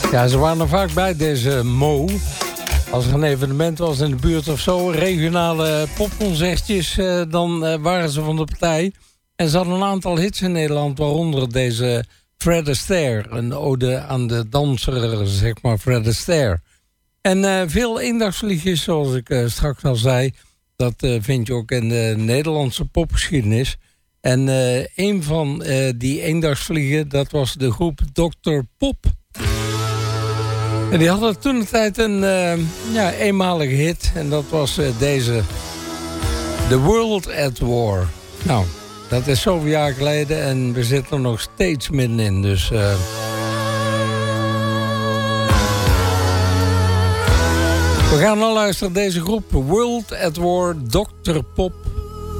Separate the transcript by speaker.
Speaker 1: Ja, ze waren er vaak bij, deze Mo. Als er een evenement was in de buurt of zo, regionale popconcertjes, dan waren ze van de partij. En ze hadden een aantal hits in Nederland, waaronder deze Fred Astaire. Een ode aan de danser, zeg maar, Fred Astaire. En veel eendagsvliegjes, zoals ik straks al zei, dat vind je ook in de Nederlandse popgeschiedenis. En een van die eendagsvliegen, dat was de groep Dr. Pop. En die hadden toen een tijd een eenmalige hit. En dat was deze. The World at War. Nou, dat is zoveel jaar geleden. En we zitten er nog steeds middenin. Dus we gaan al luisteren. Deze groep World at War, Dr. Pop.